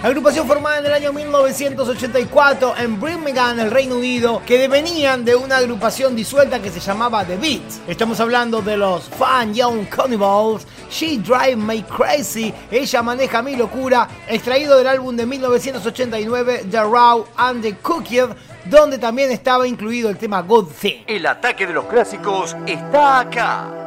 Agrupación formada en el año 1984 en Birmingham, el Reino Unido, que venían de una agrupación disuelta que se llamaba The Beats. Estamos hablando de los Fun Young Cannibals, She Drive Me Crazy, Ella Maneja Mi Locura, extraído del álbum de 1989 The Raw and the Cooked, donde también estaba incluido el tema Good Thing. El ataque de los clásicos está acá.